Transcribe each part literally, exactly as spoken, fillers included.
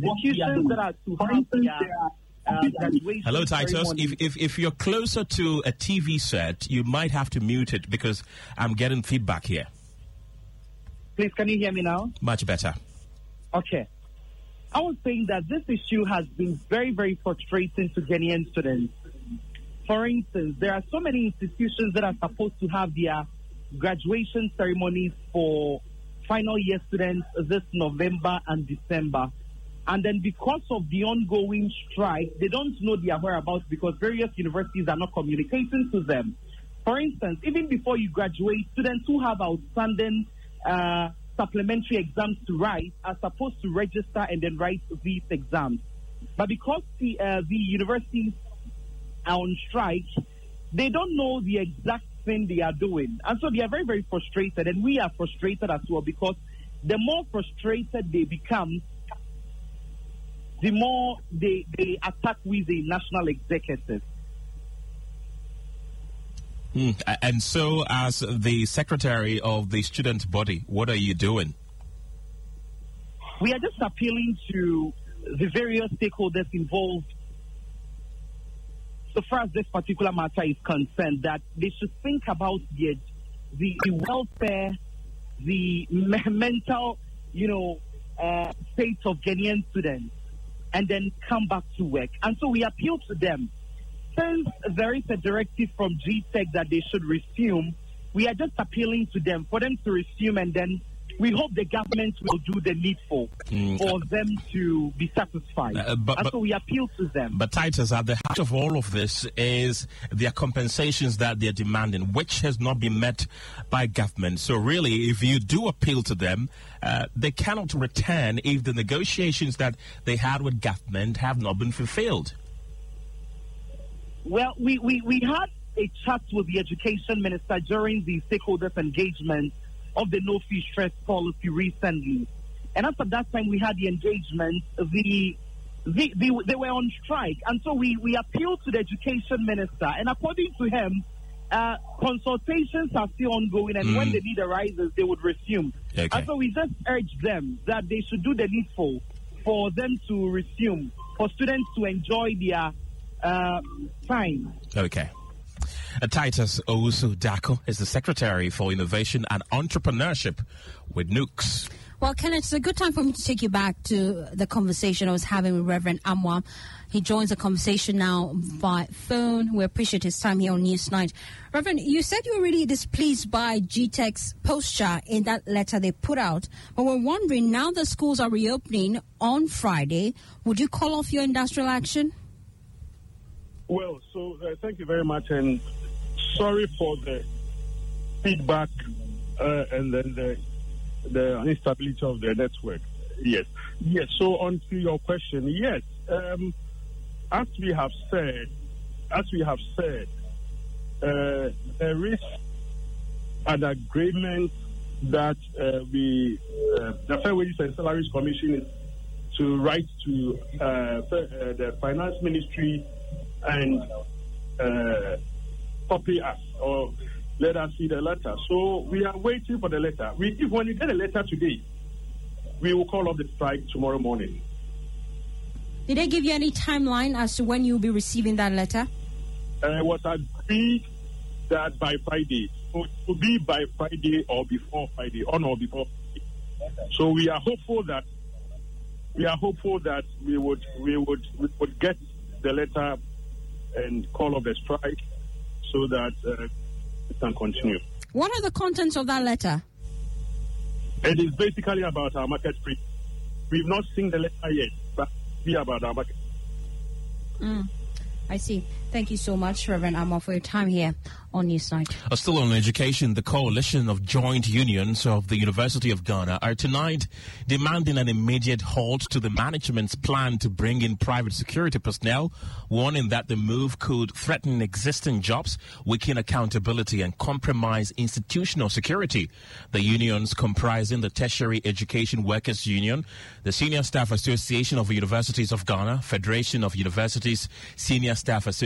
institutions that are to have their uh, graduation. Hello, Titus. If, if if you're closer to a T V set, you might have to mute it because I'm getting feedback here. Please, can you hear me now? Much better. Okay. I was saying that this issue has been very, very frustrating to Ghanaian students. For instance, there are so many institutions that are supposed to have their graduation ceremonies for final year students this November and December. And then because of the ongoing strike, they don't know their whereabouts because various universities are not communicating to them. For instance, even before you graduate, students who have outstanding uh, supplementary exams to write are supposed to register and then write these exams. But because the, uh, the universities are on strike, they don't know the exact thing they are doing. And so they are very, very frustrated, and we are frustrated as well because the more frustrated they become, the more they, they attack with the national executive. Mm. And so, as the secretary of the student body, what are you doing? We are just appealing to the various stakeholders involved so far as this particular matter is concerned, that they should think about the, the, the welfare, the mental, you know, uh, state of Ghanaian students, and then come back to work. And so we appeal to them. Since there is a directive from G TEC that they should resume, we are just appealing to them for them to resume, and then we hope the government will do the needful mm. for them to be satisfied. Uh, but, and but, so we appeal to them. But Titus, at the heart of all of this is their compensations that they're demanding, which has not been met by government. So really, if you do appeal to them, uh, they cannot return if the negotiations that they had with government have not been fulfilled. Well, we, we, we had a chat with the education minister during the stakeholders engagement of the no fee stress policy recently. And after that time we had the engagement, the, the, the they were on strike. And so we, we appealed to the education minister. And according to him, uh, consultations are still ongoing, and mm. when the need arises, they would resume. Okay. And so we just urge them that they should do the needful for them to resume, for students to enjoy their uh, time. Okay. Uh, Titus Owusu-Darko is the Secretary for Innovation and Entrepreneurship with Nooks. Well, Kenneth, it's a good time for me to take you back to the conversation I was having with Reverend Amwa. He joins the conversation now by phone. We appreciate his time here on Newsnight. Reverend, you said you were really displeased by G TEC's posture in that letter they put out. But we're wondering, now the schools are reopening on Friday, would you call off your industrial action? Well, so uh, thank you very much, and sorry for the feedback uh, and then the the instability of the network. Yes, yes. So on to your question, yes. Um, as we have said, as we have said, uh, there is an agreement that uh, we, uh, the Fair Wages and Salaries Commission, is to write to uh, uh, the Finance Ministry and uh, copy us or let us see the letter. So we are waiting for the letter. We, if when we get a letter today, we will call off the strike tomorrow morning. Did they give you any timeline as to when you'll be receiving that letter? Uh, it was agreed that by Friday. So it will be by Friday or before Friday, on or before Friday. So we are hopeful that we are hopeful that we would we would we would get the letter and call off the strike so that uh, it can continue. What are the contents of that letter? It is basically about our market free. We've not seen the letter yet, but it's about our market. Mm, I see. Thank you so much, Reverend Amwa, for your time here on Newsnight. Uh, still on education, the coalition of joint unions of the University of Ghana are tonight demanding an immediate halt to the management's plan to bring in private security personnel, warning that the move could threaten existing jobs, weaken accountability, and compromise institutional security. The unions, comprising the Tertiary Education Workers Union, the Senior Staff Association of Universities of Ghana, Federation of Universities Senior Staff Association,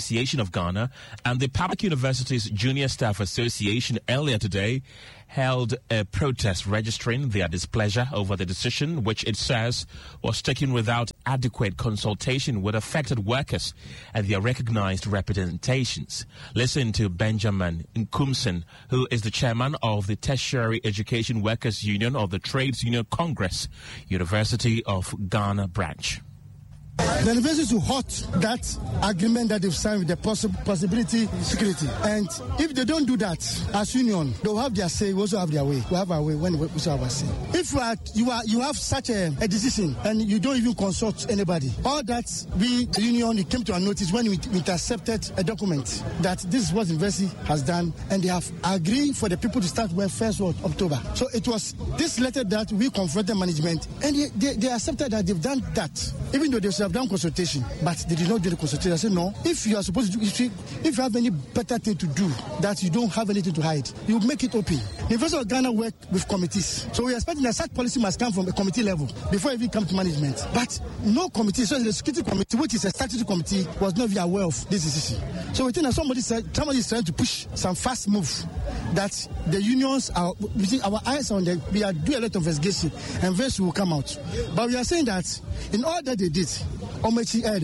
Association of Ghana and the Public Universities Junior Staff Association earlier today held a protest registering their displeasure over the decision, which it says was taken without adequate consultation with affected workers and their recognized representations. Listen to Benjamin Nkumsen, who is the chairman of the Tertiary Education Workers Union of the Trades Union Congress, University of Ghana branch. The university to halt that agreement that they've signed with the possi- possibility security. And if they don't do that, as union, they'll have their say, we also have their way. We have our way when we also have our say. If you are, you are, you have such a, a decision and you don't even consult anybody, all that we, the union, it came to our notice when we intercepted a document that this is what the university has done, and they have agreed for the people to start work first of October. So it was this letter that we confronted management, and they, they, they accepted that they've done that, even though they have done consultation, but they did not do the consultation. I said, no, if you are supposed to do, if you, if you have any better thing to do, that you don't have anything to hide, you make it open. The University of Ghana work with committees. So we are expecting that such policy must come from a committee level before it even come to management. But no committee, so the security committee, which is a statutory committee, was not even aware of this decision. So we think that somebody said, somebody is trying to push some fast move that the unions are, we think our eyes on them, we are doing a lot of investigation and this will come out. But we are saying that in all that they did, well,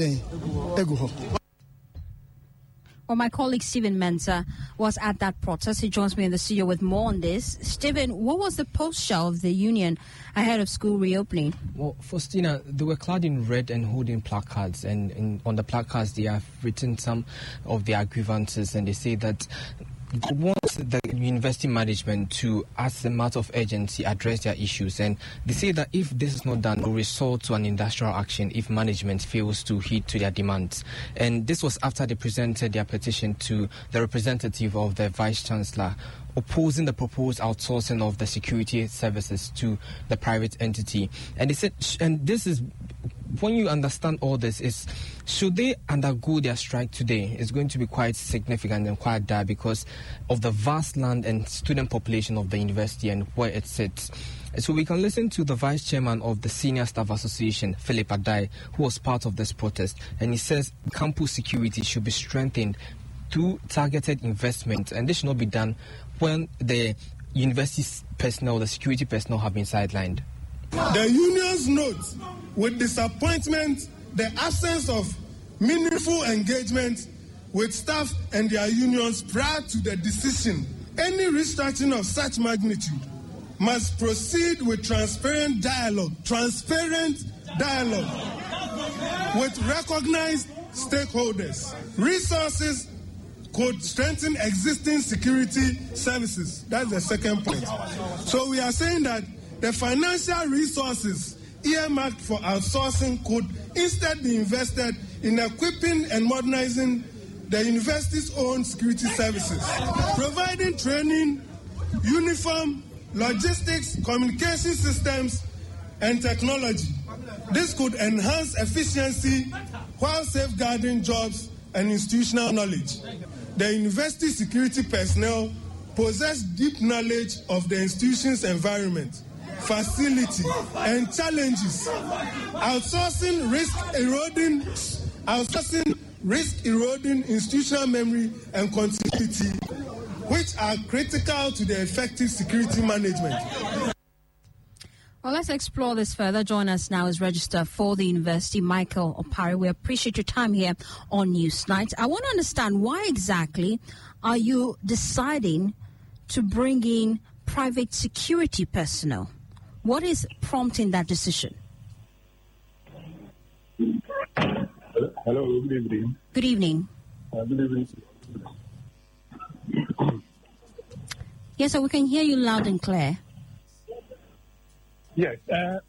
my colleague Stephen Mensah was at that protest. He joins me in the studio with more on this. Stephen, what was the posture of the union ahead of school reopening? Well, Faustina, they were clad in red and holding placards, and, and on the placards they have written some of their grievances, and they say that they want the university management to, as a matter of urgency, address their issues. And they say that if this is not done, it will resort to an industrial action if management fails to heed to their demands. And this was after they presented their petition to the representative of the Vice-Chancellor, opposing the proposed outsourcing of the security services to the private entity. And they said, and this is, when you understand all this, is should they undergo their strike today, it's going to be quite significant and quite dire because of the vast land and student population of the university and where it sits. So we can listen to the vice chairman of the Senior Staff Association, Philip Adai, who was part of this protest, and he says campus security should be strengthened through targeted investment, and this should not be done when the university personnel, the security personnel, have been sidelined. The unions note with disappointment the absence of meaningful engagement with staff and their unions prior to the decision. Any restructuring of such magnitude must proceed with transparent dialogue, transparent dialogue with recognized stakeholders. Resources could strengthen existing security services. That's the second point. So we are saying that the financial resources earmarked for outsourcing could instead be invested in equipping and modernizing the university's own security services, providing training, uniform, logistics, communication systems, and technology. This could enhance efficiency while safeguarding jobs and institutional knowledge. The university security personnel possess deep knowledge of the institution's environment, facility, and challenges. Outsourcing risk eroding, outsourcing risk eroding institutional memory and continuity, which are critical to the effective security management. Well, let's explore this further. Join us now as Registrar for the University, Michael Opare. We appreciate your time here on Newsnight. I want to understand, why exactly are you deciding to bring in private security personnel? What is prompting that decision? Hello, good evening. Good evening. Uh, good evening. Yes, sir, we can hear you loud and clear. Yes. Uh,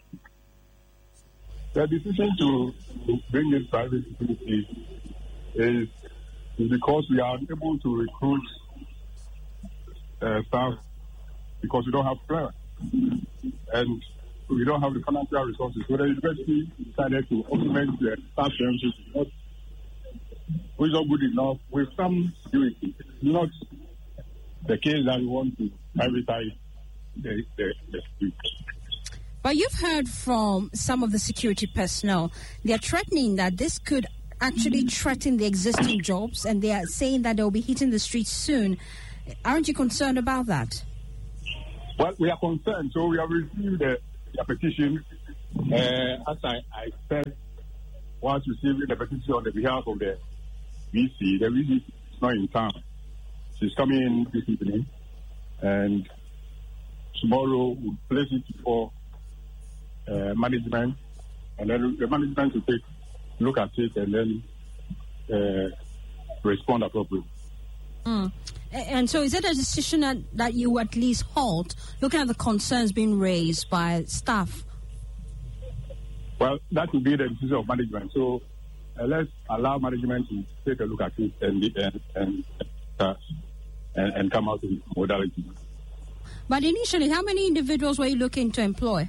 the decision to, to bring in private security is, is because we are unable to recruit uh, staff because we don't have clearance. And we don't have the financial resources. So the university decided to augment the staff services, which is not good enough, with some security. It's not the case that we want to privatize the, the, the security. But you've heard from some of the security personnel. They're threatening that this could actually threaten the existing jobs, and they are saying that they'll be hitting the streets soon. Aren't you concerned about that? Well, we are concerned. So we have received the, the petition. Uh, as I, I said, whilst receiving the petition on the behalf of the V C, the V C is not in town. She's coming in this evening, and tomorrow we'll place it before uh, management, and then the management will take look at it and then uh, respond appropriately. Mm. And so is it a decision that, that you at least halt, looking at the concerns being raised by staff? Well, that will be the decision of management. So uh, let's allow management to take a look at it and and and, uh, and, and come out with modality. But initially, how many individuals were you looking to employ?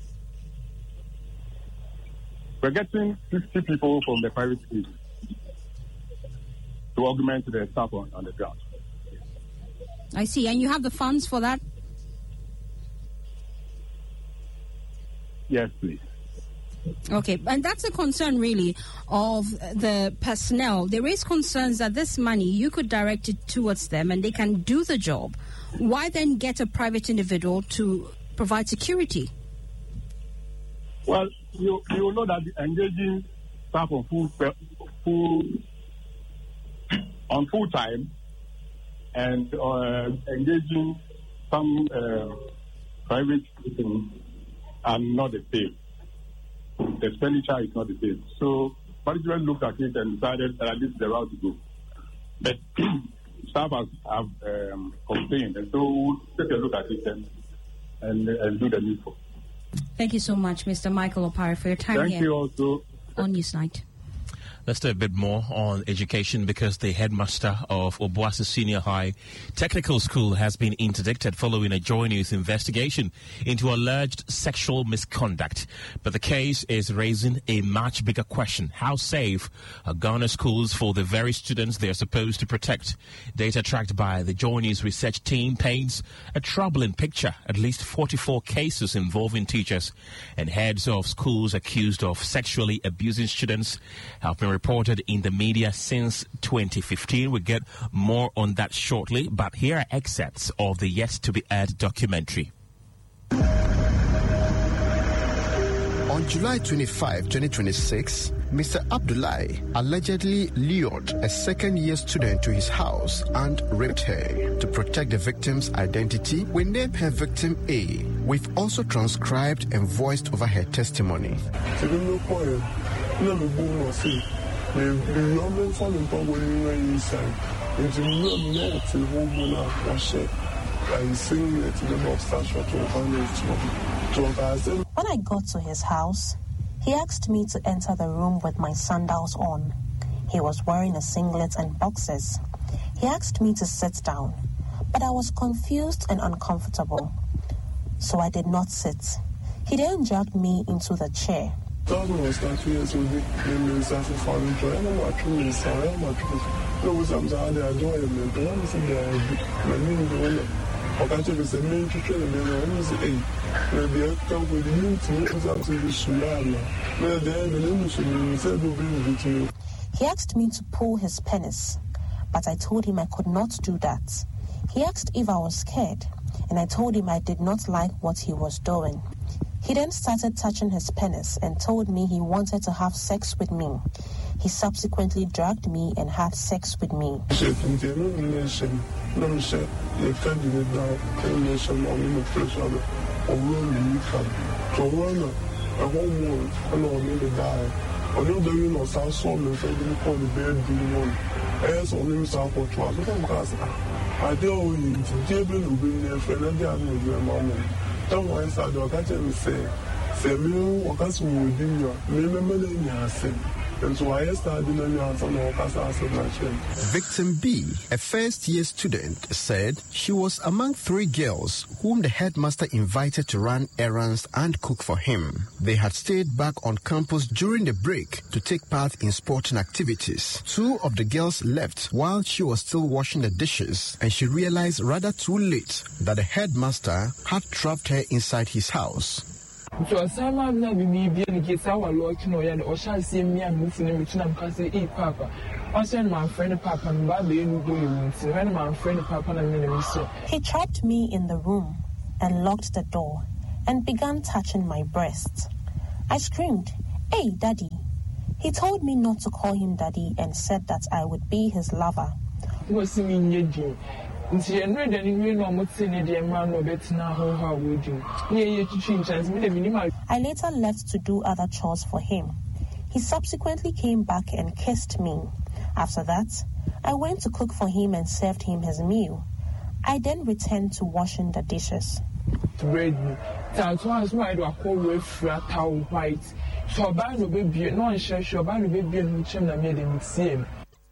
We're getting fifty people from the private sector to augment the staff on, on the ground. I see. And you have the funds for that? Yes, please. Okay, and that's a concern really of the personnel. They raise concerns that this money, you could direct it towards them and they can do the job. Why then get a private individual to provide security? Well, you you know that engaging staff on full, full on full time and uh, engaging some uh, private things are not the same. The expenditure is not the same. So management looked at it and decided that this is the route to go. But staff have, have um, complained, and so we'll take a look at it and, and, and do the needful. Thank you so much, Mister Michael Opare, for your time Thank here you also. on Newsnight. Let's do a bit more on education, because the headmaster of Obuasi Senior High Technical School has been interdicted following a Joy News investigation into alleged sexual misconduct. But the case is raising a much bigger question. How safe are Ghana schools for the very students they are supposed to protect? Data tracked by the Joy News research team paints a troubling picture. At least forty-four cases involving teachers and heads of schools accused of sexually abusing students have been reported in the media since twenty fifteen. We'll get more on that shortly, but here are excerpts of the yet-to-be-aired documentary. On July twenty-fifth, twenty twenty-six, Mister Abdullahi allegedly lured a second-year student to his house and raped her. To protect the victim's identity, we named her victim A. We've also transcribed and voiced over her testimony. When I got to his house, he asked me to enter the room with my sandals on. He was wearing a singlet and boxers. He asked me to sit down, but I was confused and uncomfortable, so I did not sit. He then dragged me into the chair. He asked me to pull his penis, but I told him I could not do that. He asked if I was scared, and I told him I did not like what he was doing. He then started touching his penis and told me he wanted to have sex with me. He subsequently drugged me and had sex with me. Victim B, a first-year student, said she was among three girls whom the headmaster invited to run errands and cook for him. They had stayed back on campus during the break to take part in sporting activities. Two of the girls left while she was still washing the dishes, and she realized rather too late that the headmaster had trapped her inside his house. So some na me be in case our Lord no ya or shall see me and move in between can say eh papa. I send my friend papa and baby no go you see when my friend papa and me so. He trapped me in the room and locked the door and began touching my breasts. I screamed, "Hey, Daddy." He told me not to call him Daddy and said that I would be his lover. What's me in nti enre da ni we no motse ne de ma no betina ho ha wodu ne ye chichi chance me de minima. I later left to do other chores for him. He subsequently came back and kissed me. After that, I went to cook for him and served him his meal. I then returned to washing the dishes. Bread that's why I do a call with flat towel white. So ba no be no share so ba no be no chem na me de same.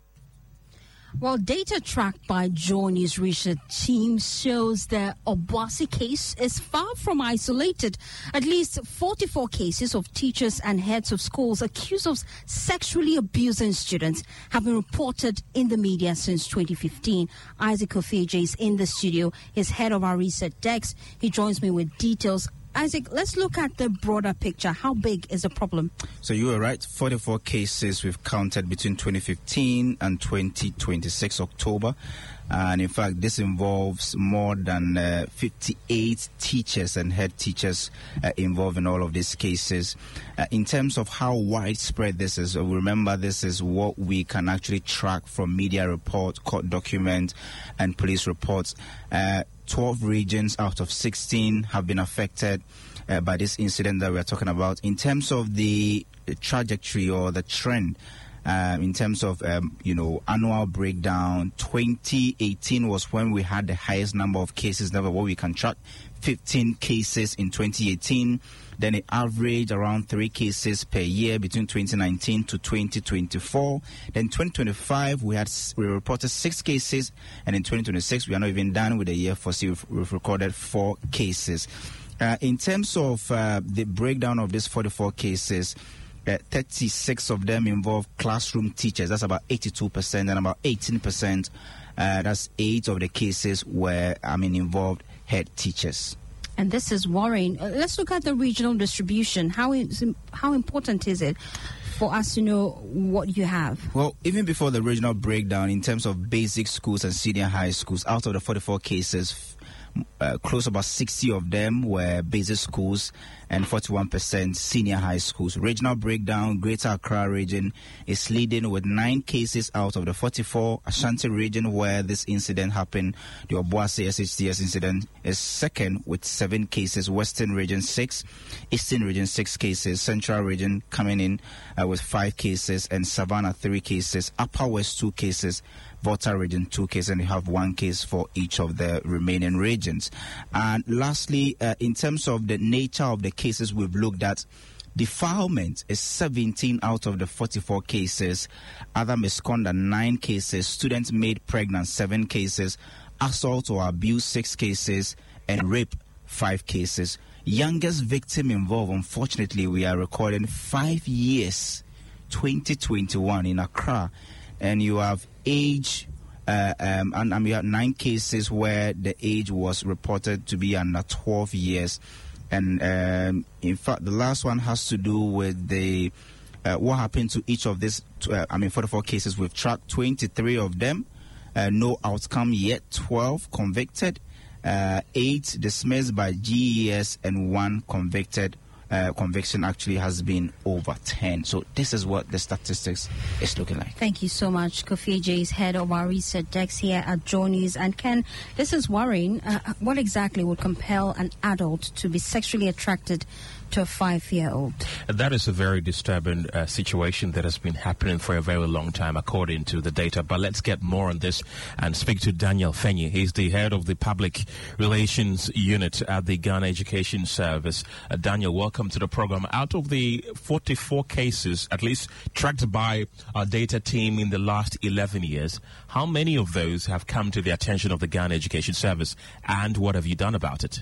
Well, data tracked by Joy News research team shows the Obuasi case is far from isolated. At least forty-four cases of teachers and heads of schools accused of sexually abusing students have been reported in the media since twenty fifteen. Isaac Ofeje is in the studio. He's head of our research desk. He joins me with details. Isaac, let's look at the broader picture. How big is the problem? So you were right. forty-four cases we've counted between twenty fifteen and twenty twenty-six October. And in fact, this involves more than uh, fifty-eight teachers and head teachers uh, involved in all of these cases. Uh, in terms of how widespread this is, uh, remember this is what we can actually track from media reports, court documents, and police reports. Uh, twelve regions out of sixteen have been affected uh, by this incident that we're talking about. In terms of the trajectory or the trend, uh, in terms of, um, you know, annual breakdown, twenty eighteen was when we had the highest number of cases, never what we can track, fifteen cases in twenty eighteen. Then it averaged around three cases per year between twenty nineteen to twenty twenty-four. Then twenty twenty-five, we had we reported six cases, and in twenty twenty-six, we are not even done with the year for C. We've, we've recorded four cases. Uh, in terms of uh, the breakdown of these forty-four cases, uh, thirty-six of them involve classroom teachers. That's about eighty-two percent, and about eighteen percent, uh, that's eight of the cases where I mean involved head teachers. And this is worrying. Uh, let's look at the regional distribution. How is, how important is it for us to know what you have? Well, even before the regional breakdown, in terms of basic schools and senior high schools, out of the forty-four cases, uh, close about sixty of them were basic schools and forty-one percent senior high schools. Regional breakdown, Greater Accra region is leading with nine cases out of the forty-four. Ashanti region, where this incident happened, the Obuasi S H T S incident, is second with seven cases. Western region, six. Eastern region, six cases. Central region coming in uh, with five cases. And Savannah, three cases. Upper West, two cases. Volta region, two cases, and you have one case for each of the remaining regions. And lastly, uh, in terms of the nature of the cases we've looked at, defilement is seventeen out of the forty-four cases, other misconduct, nine cases, students made pregnant, seven cases, assault or abuse, six cases, and rape, five cases. Youngest victim involved, unfortunately, we are recording five years, twenty twenty-one in Accra. And you have age, uh, um, and, and we have nine cases where the age was reported to be under twelve years. And um, in fact, the last one has to do with the uh, what happened to each of these. Uh, I mean, forty-four cases we've tracked, twenty-three of them, uh, no outcome yet, twelve convicted, uh, eight dismissed by G E S, and one convicted. Uh, conviction actually has been overturned. So this is what the statistics is looking like. Thank you so much. Kofi J is head of our research desk here at Joy News. And Ken, this is worrying. Uh, what exactly would compel an adult to be sexually attracted to a five-year-old? That is a very disturbing uh, situation that has been happening for a very long time, according to the data. But let's get more on this and speak to Daniel Fenyi. He's the head of the Public Relations Unit at the Ghana Education Service. Uh, Daniel, welcome to the program. Out of the forty-four cases, at least tracked by our data team in the last eleven years, how many of those have come to the attention of the Ghana Education Service, and what have you done about it?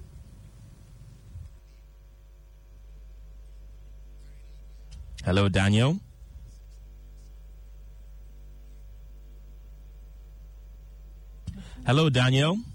Hello, Daniel. Hello, Daniel.